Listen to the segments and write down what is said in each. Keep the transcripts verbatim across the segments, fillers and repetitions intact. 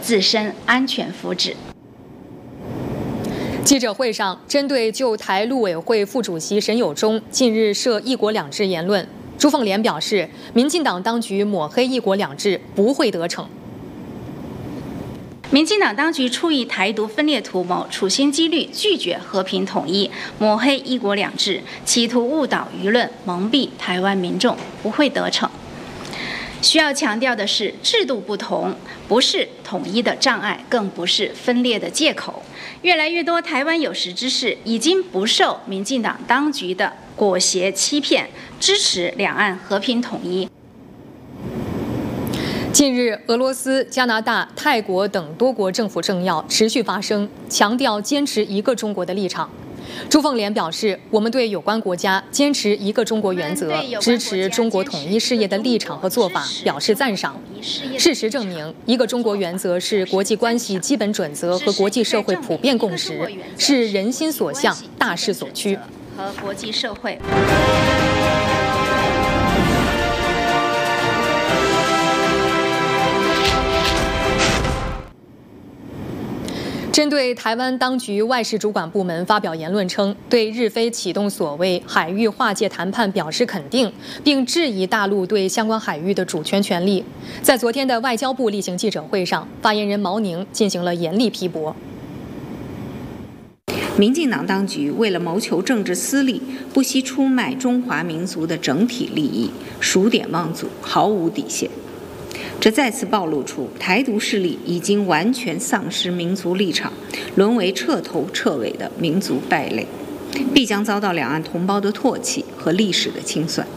自身安全福祉。 记者会上，针对就台陆委会副主席沈友忠近日涉“一国两制”言论，朱凤莲表示，民进党当局抹黑“一国两制”不会得逞。 民进党当局出于台独分裂图谋，处心积虑拒绝和平统一，抹黑“一国两制”，企图误导舆论，蒙蔽台湾民众，不会得逞。需要强调的是，制度不同，不是统一的障碍，更不是分裂的借口。越来越多台湾有识之士已经不受民进党当局的裹挟欺骗，支持两岸和平统一。 近日，俄罗斯、加拿大、泰国等多国政府政要持续发声，强调坚持一个中国的立场。朱凤莲表示，我们对有关国家坚持一个中国原则、支持中国统一事业的立场和做法表示赞赏。事实证明，一个中国原则是国际关系基本准则和国际社会普遍共识，是人心所向、大势所趋。 和国际社会。 针对台湾当局外事主管部门发表言论称，对日菲启动所谓海域划界谈判表示肯定，并质疑大陆对相关海域的主权权利。在昨天的外交部例行记者会上，发言人毛宁进行了严厉批驳。 民进党当局为了谋求政治私利，不惜出卖中华民族的整体利益，数典忘祖，毫无底线。这再次暴露出台独势力已经完全丧失民族立场，沦为彻头彻尾的民族败类，必将遭到两岸同胞的唾弃和历史的清算。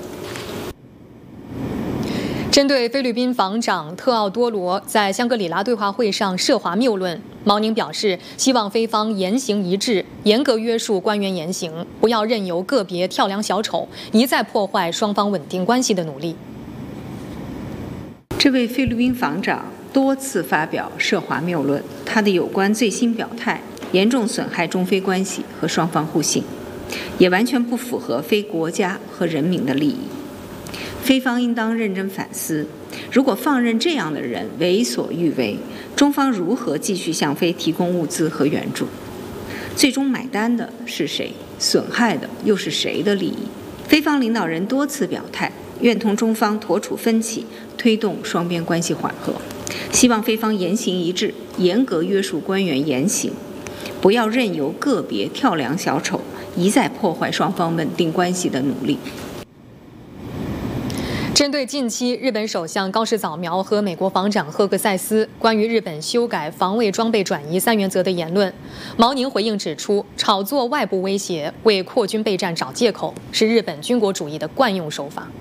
针对菲律宾防长特奥多罗在香格里拉对话会上涉华谬论，毛宁表示，希望菲方言行一致，严格约束官员言行，不要任由个别跳梁小丑一再破坏双方稳定关系的努力。 这位菲律宾防长多次发表涉华谬论，他的有关最新表态严重损害中菲关系和双方互信，也完全不符合菲国家和人民的利益。菲方应当认真反思，如果放任这样的人为所欲为，中方如何继续向菲提供物资和援助？最终买单的是谁？损害的又是谁的利益？菲方领导人多次表态，愿同中方妥处分歧，推动双边关系缓和，希望菲方言行一致，严格约束官员言行，不要任由个别跳梁小丑一再破坏双方稳定关系的努力。 针对近期日本首相高市早苗和美国防长赫克塞斯关于日本修改防卫装备转移三原则的言论，毛宁回应指出，炒作外部威胁，为扩军备战找借口，是日本军国主义的惯用手法。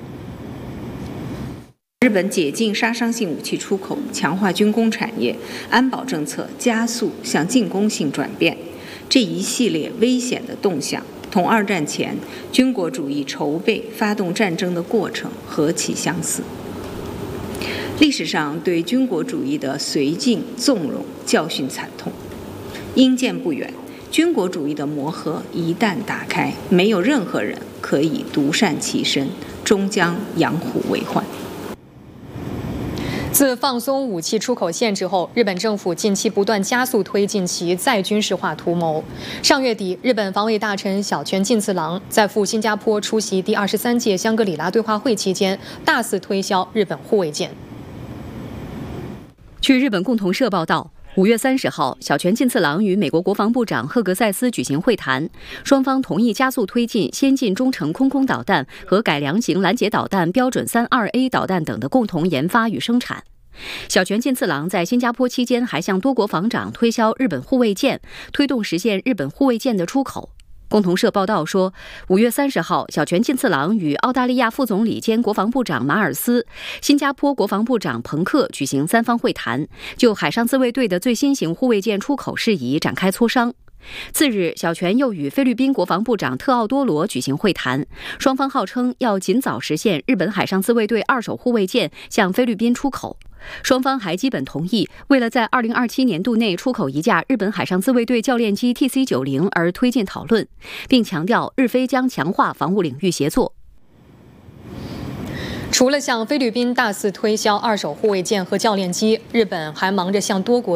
日本解禁杀伤性武器出口，强化军工产业，安保政策加速向进攻性转变，这一系列危险的动向，同二战前军国主义筹备发动战争的过程何其相似。历史上对军国主义的绥靖纵容教训惨痛，因见不远，军国主义的魔盒一旦打开，没有任何人可以独善其身，终将养虎为患。 自放松武器出口限制后，日本政府近期不断加速推进其再军事化图谋。上月底，日本防卫大臣小泉进次郎在赴新加坡出席第二十三届香格里拉对话会期间，大肆推销日本护卫舰。 据日本共同社报道，五月三十号，小泉进次郎与美国国防部长赫格塞斯举行会谈，双方同意加速推进先进中程空空导弹和改良型拦截导弹标准 三二 A 导弹等的共同研发与生产。小泉进次郎在新加坡期间还向多国防长推销日本护卫舰，推动实现日本护卫舰的出口。共同社报道说，五月三十号，小泉进次郎与澳大利亚副总理兼国防部长马尔斯、新加坡国防部长彭克举行三方会谈，就海上自卫队的最新型护卫舰出口事宜展开磋商。次日，小泉又与菲律宾国防部长特奥多罗举行会谈，双方号称要尽早实现日本海上自卫队二手护卫舰向菲律宾出口。双方还基本同意，为了在二零二七年度内出口一架日本海上自卫队教练机 T C 九十 而推进讨论，并强调日菲将强化防务领域协作。 除了向菲律宾大肆推销二手护卫舰和教练机，日本还忙着向多国